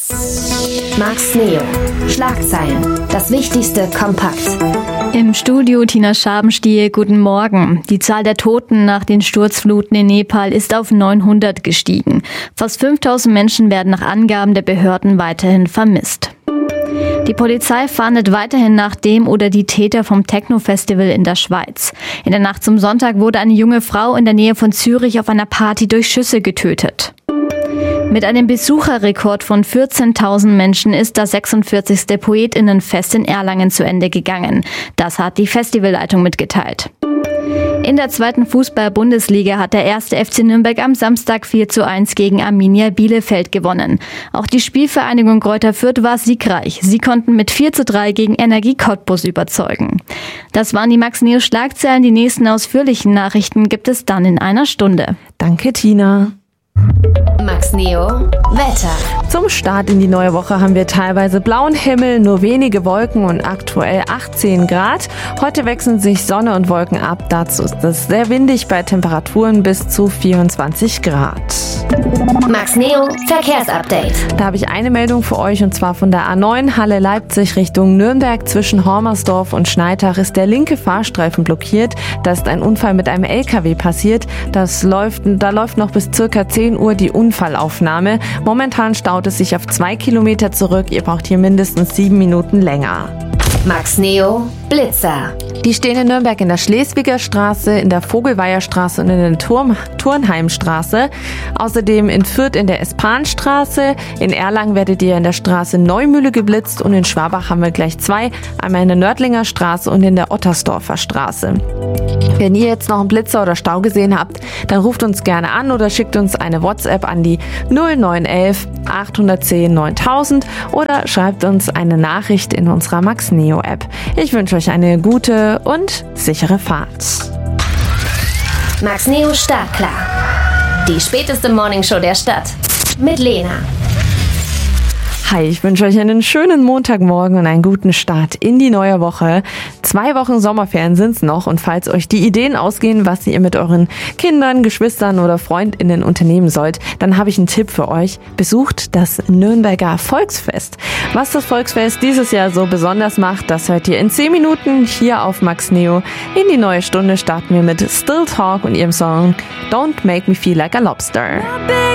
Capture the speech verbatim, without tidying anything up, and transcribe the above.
Max Neo. Schlagzeilen. Das Wichtigste kompakt. Im Studio Tina Schabenstiel, guten Morgen. Die Zahl der Toten nach den Sturzfluten in Nepal ist auf neunhundert gestiegen. Fast fünftausend Menschen werden nach Angaben der Behörden weiterhin vermisst. Die Polizei fahndet weiterhin nach dem oder die Täter vom Techno-Festival in der Schweiz. In der Nacht zum Sonntag wurde eine junge Frau in der Nähe von Zürich auf einer Party durch Schüsse getötet. Mit einem Besucherrekord von vierzehntausend Menschen ist das sechsundvierzigste Poetinnenfest in Erlangen zu Ende gegangen. Das hat die Festivalleitung mitgeteilt. In der zweiten Fußball-Bundesliga hat der erste F C Nürnberg am Samstag vier zu eins gegen Arminia Bielefeld gewonnen. Auch die Spielvereinigung Greuther Fürth war siegreich. Sie konnten mit vier zu drei gegen Energie Cottbus überzeugen. Das waren die Max Neo Schlagzeilen. Die nächsten ausführlichen Nachrichten gibt es dann in einer Stunde. Danke, Tina. Max Neo Wetter. Zum Start in die neue Woche haben wir teilweise blauen Himmel, nur wenige Wolken und aktuell achtzehn Grad. Heute wechseln sich Sonne und Wolken ab. Dazu ist es sehr windig bei Temperaturen bis zu vierundzwanzig Grad. Max Neo Verkehrsupdate. Da habe ich eine Meldung für euch und zwar von der A neun Halle Leipzig Richtung Nürnberg. Zwischen Hormersdorf und Schneitach ist der linke Fahrstreifen blockiert. Da ist ein Unfall mit einem L K W passiert. Das läuft, da läuft noch bis circa zehn Uhr die Unfallaufnahme. Momentan staut es sich auf zwei Kilometer zurück. Ihr braucht hier mindestens sieben Minuten länger. Max Neo Blitzer. Die stehen in Nürnberg in der Schleswiger Straße, in der Vogelweierstraße und in der Turm- Turnheimstraße. Außerdem in Fürth in der Espanstraße. In Erlangen werdet ihr in der Straße Neumühle geblitzt und in Schwabach haben wir gleich zwei. Einmal in der Nördlinger Straße und in der Ottersdorfer Straße. Wenn ihr jetzt noch einen Blitzer oder Stau gesehen habt, dann ruft uns gerne an oder schickt uns eine WhatsApp an die null neun eins eins acht eins null neuntausend oder schreibt uns eine Nachricht in unserer Max Neo App. Ich wünsche euch eine gute und sichere Fahrt. Max Neo Startklar. Die späteste Morningshow der Stadt. Mit Lena. Hi, ich wünsche euch einen schönen Montagmorgen und einen guten Start in die neue Woche. Zwei Wochen Sommerferien sind's noch und falls euch die Ideen ausgehen, was ihr mit euren Kindern, Geschwistern oder FreundInnen unternehmen sollt, dann habe ich einen Tipp für euch. Besucht das Nürnberger Volksfest. Was das Volksfest dieses Jahr so besonders macht, das hört ihr in zehn Minuten hier auf Max Neo. In die neue Stunde starten wir mit Still Talk und ihrem Song Don't Make Me Feel Like a Lobster.